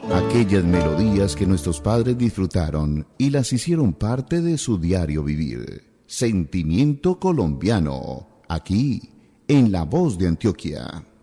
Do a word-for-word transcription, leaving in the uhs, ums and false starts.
Aquellas melodías que nuestros padres disfrutaron y las hicieron parte de su diario vivir. Sentimiento colombiano, aquí, en La Voz de Antioquia.